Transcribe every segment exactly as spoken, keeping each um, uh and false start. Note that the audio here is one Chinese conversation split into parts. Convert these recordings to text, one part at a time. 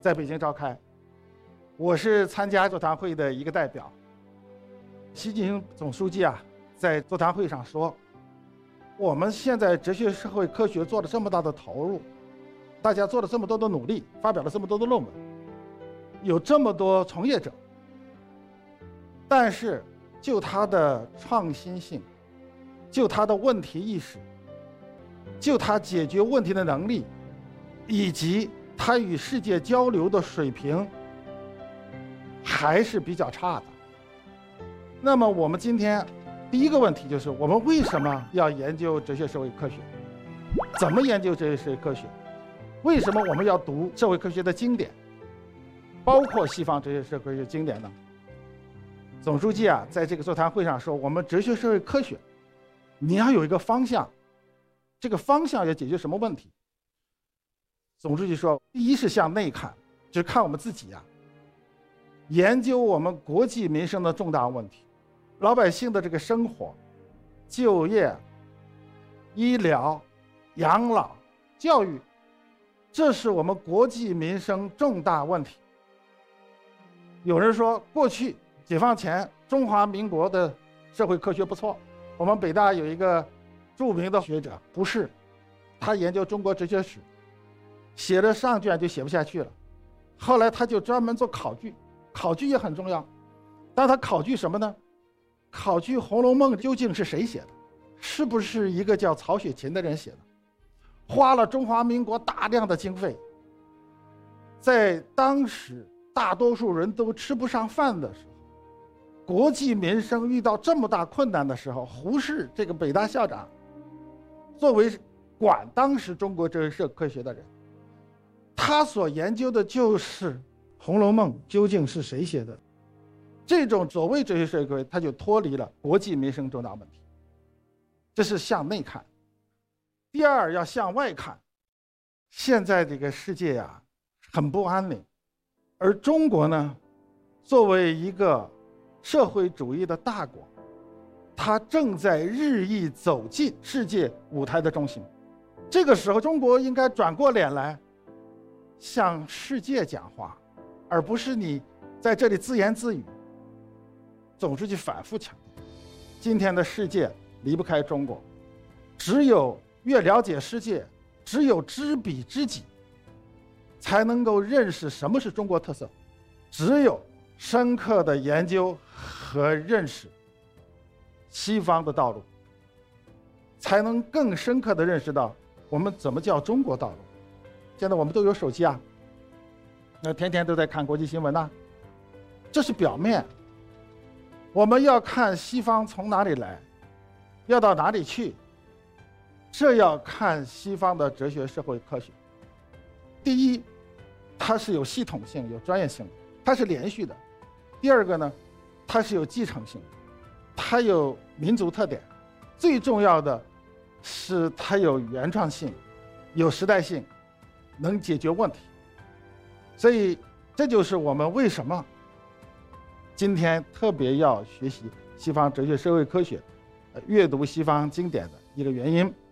在北京召开，我是参加座谈会的一个代表。习近平总书记啊，在座谈会上说，我们现在哲学社会科学做了这么大的投入，大家做了这么多的努力，发表了这么多的论文，有这么多从业者，但是就它的创新性，就它的问题意识，就它解决问题的能力，以及它与世界交流的水平，还是比较差的。那么我们今天第一个问题就是，我们为什么要研究哲学社会科学？怎么研究哲学社会科学？为什么我们要读社会科学的经典，包括西方哲学社会科学经典呢？总书记啊，在这个座谈会上说，我们哲学社会科学，你要有一个方向，这个方向要解决什么问题？总书记说，第一是向内看，就是看我们自己啊，研究我们国计民生的重大问题，老百姓的这个生活、就业、医疗、养老、教育，这是我们国计民生重大问题。有人说，过去解放前中华民国的社会科学不错，我们北大有一个著名的学者胡适，他研究中国哲学史，写了上卷就写不下去了，后来他就专门做考据，考据也很重要，但他考据什么呢？考据《红楼梦》究竟是谁写的，是不是一个叫曹雪芹的人写的，花了中华民国大量的经费，在当时大多数人都吃不上饭的时候，国计民生遇到这么大困难的时候，胡适这个北大校长作为管当时中国哲学社会科学的人，他所研究的就是《红楼梦》究竟是谁写的。这种所谓哲学社会科学，它就脱离了国计民生重大问题，这是向内看。第二，要向外看。现在这个世界呀，很不安宁，而中国呢，作为一个社会主义的大国，它正在日益走进世界舞台的中心。这个时候，中国应该转过脸来向世界讲话，而不是你在这里自言自语。总书记反复强调，今天的世界离不开中国，只有越了解世界，只有知彼知己，才能够认识什么是中国特色，只有深刻的研究和认识西方的道路，才能更深刻的认识到我们怎么叫中国道路。现在我们都有手机啊，那天天都在看国际新闻呐、啊，这是表面。我们要看西方从哪里来，要到哪里去，这要看西方的哲学社会科学。第一，它是有系统性、有专业性的，它是连续的。第二个呢，它是有继承性，它有民族特点。最重要的是它有原创性，有时代性，能解决问题。所以这就是我们为什么今天特别要学习西方哲学社会科学，呃，阅读西方经典的一个原因。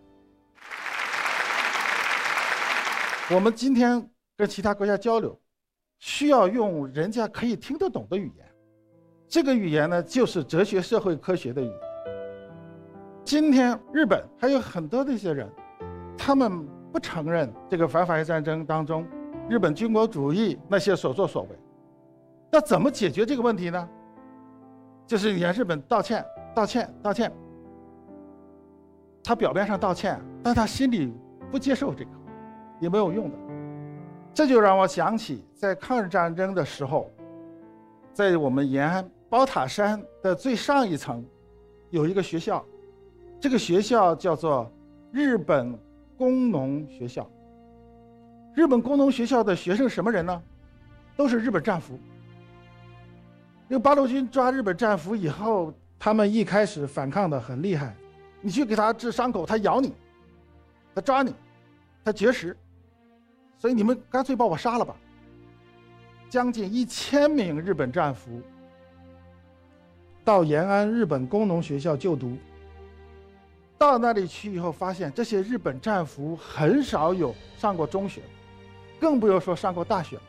我们今天跟其他国家交流，需要用人家可以听得懂的语言，这个语言呢，就是哲学社会科学的语言。今天日本还有很多的一些人，他们不承认这个反法西斯战争当中日本军国主义那些所作所为。那怎么解决这个问题呢？就是你让日本道歉道歉道歉，他表面上道歉，但他心里不接受这个，也没有用的。这就让我想起在抗日战争的时候，在我们延安宝塔山的最上一层有一个学校，这个学校叫做日本工农学校。日本工农学校的学生什么人呢？都是日本战俘。这个八路军抓日本战俘以后，他们一开始反抗的很厉害，你去给他治伤口，他咬你，他抓你，他绝食，所以你们干脆把我杀了吧。将近一千名日本战俘到延安日本工农学校就读，到那里去以后，发现这些日本战俘很少有上过中学，更不用说上过大学。